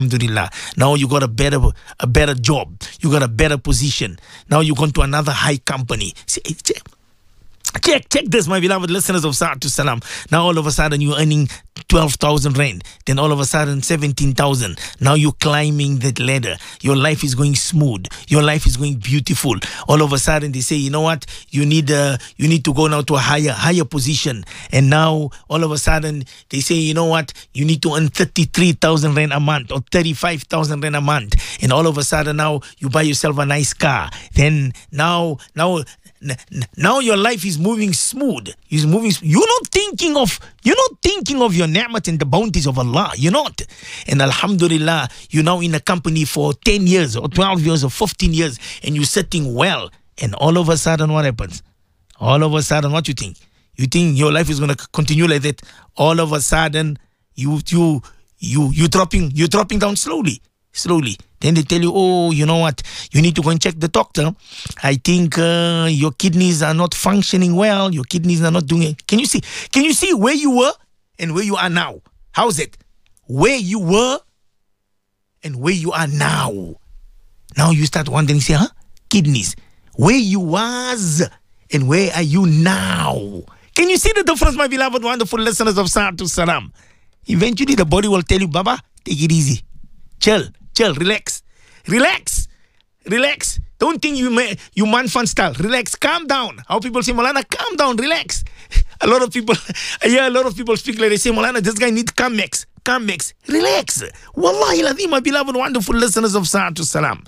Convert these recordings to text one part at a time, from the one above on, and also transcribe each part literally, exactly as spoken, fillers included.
Alhamdulillah. Now you got a better a better job. You got a better position. Now you gone to another high company. See, check, check, check this, my beloved listeners of Sa'atu Salam. Now all of a sudden you're earning twelve thousand rand. Then all of a sudden seventeen thousand. Now you're climbing that ladder. Your life is going smooth. Your life is going beautiful. All of a sudden they say, you know what? You need uh, you need to go now to a higher higher position. And now all of a sudden they say, you know what? You need to earn thirty-three thousand rand a month or thirty-five thousand rand a month. And all of a sudden now you buy yourself a nice car. Then now now now your life is moving smooth. Is moving. You're not thinking of you're not thinking of your ni'mat and the bounties of Allah. You're not. And alhamdulillah, you're now in a company for ten years or twelve years or fifteen years, and you're sitting well. And all of a sudden, what happens? All of a sudden, what you think? You think your life is gonna continue like that? All of a sudden, you you you you dropping you dropping down slowly, slowly. Then they tell you, oh, you know what? You need to go and check the doctor. I think uh, your kidneys are not functioning well. Your kidneys are not doing it. Can you see? Can you see where you were and where you are now? How's it? Where you were and where you are now. Now you start wondering, say, huh? Kidneys. Where you was and where are you now? Can you see the difference, my beloved, wonderful listeners of Sa'atu Salam? Eventually the body will tell you, Baba, take it easy. Chill. Chill, relax, relax, relax. Don't think you may, you man fun style. Relax, calm down. How people say, Maulana, calm down, relax. A lot of people, I hear a lot of people speak like they say, Maulana, this guy needs Camex, Camex. Relax. Wallahi ladhi, my beloved, wonderful listeners of Sa'atu Salam.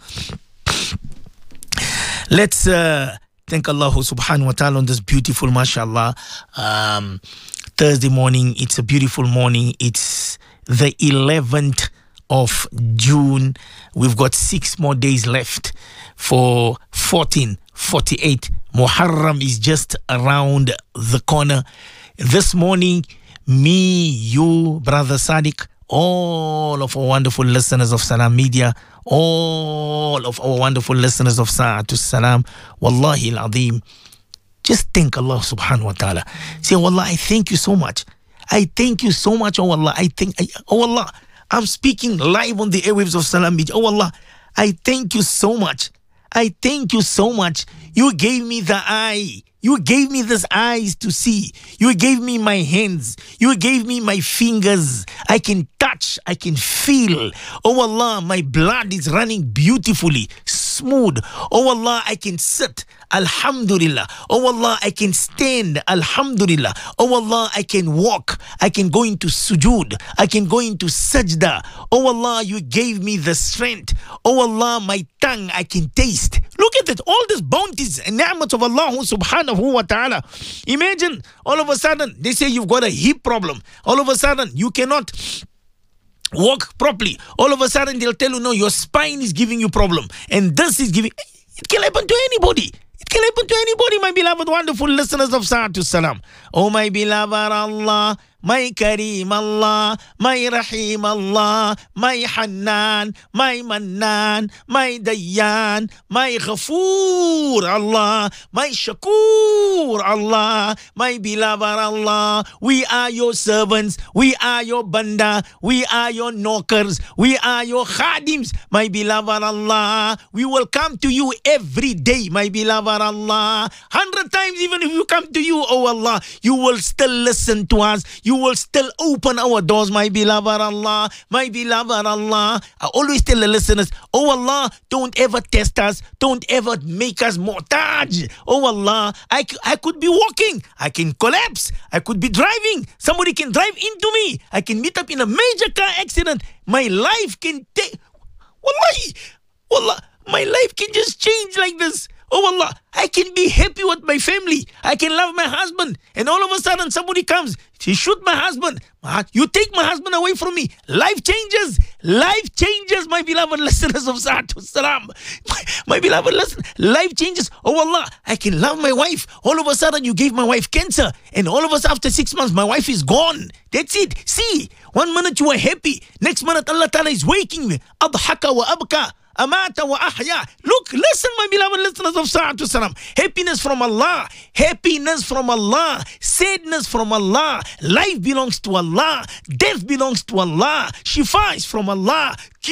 Let's uh, thank Allah subhanahu wa ta'ala on this beautiful, mashallah, um, Thursday morning. It's a beautiful morning. It's the eleventh of June. We've got six more days left for fourteen forty-eight. Muharram is just around the corner. This morning, me, you, Brother Sadiq, all of our wonderful listeners of Salam Media, all of our wonderful listeners of Sa'atu Salam, Wallahi al-Azim, just thank Allah subhanahu wa ta'ala. Say, Wallah, I thank you so much. I thank you so much, oh Allah. I thank, I, oh Allah, I'm speaking live on the airwaves of Salam Media. Oh Allah, I thank you so much. I thank you so much. You gave me the eye. You gave me these eyes to see. You gave me my hands. You gave me my fingers. I can touch. I can feel. Oh Allah, my blood is running beautifully, smooth. Oh Allah, I can sit. Alhamdulillah. Oh Allah, I can stand. Alhamdulillah. Oh Allah, I can walk. I can go into sujood. I can go into sajda. Oh Allah, you gave me the strength. Oh Allah, my tongue, I can taste. Look at it. All these bounties and ni'mat of Allah subhanahu wa ta'ala. Imagine all of a sudden they say you've got a hip problem. All of a sudden you cannot walk properly. All of a sudden they'll tell you, no, your spine is giving you problem. And this is giving... It can happen to anybody. It can happen to anybody, my beloved, wonderful listeners of Sa'atu Salam. Oh, my beloved Allah, my Kareem Allah, my Rahim Allah, my Hannan, my Mannan, my Dayyan, my Ghafoor Allah, my Shakur Allah, my beloved Allah. We are your servants, we are your banda, we are your knockers, we are your khadims, my beloved Allah. We will come to you every day, my beloved Allah. Hundred times even if we come to you, oh Allah, you will still listen to us. You will still open our doors, my beloved Allah, my beloved Allah. I always tell the listeners, oh Allah, don't ever test us. Don't ever make us muhtaj. Oh Allah, I, I could be walking. I can collapse. I could be driving. Somebody can drive into me. I can meet up in a major car accident. My life can take... Wallahi, Wallah, my life can just change like this. Oh Allah, I can be happy with my family. I can love my husband. And all of a sudden somebody comes. She shoot my husband. You take my husband away from me. Life changes. Life changes, my beloved listeners of Sa'atu Salam. My, my beloved listeners, life changes. Oh Allah, I can love my wife. All of a sudden you gave my wife cancer. And all of us after six months, my wife is gone. That's it. See, One minute you are happy, next minute Allah Ta'ala is waking you. Adhaka wa abka, amata wa ahya. Look, listen, my beloved listeners of Sa'atu Salam. Happiness from Allah, happiness from Allah, sadness from Allah. Life belongs to Allah, death belongs to Allah, shifa is from Allah.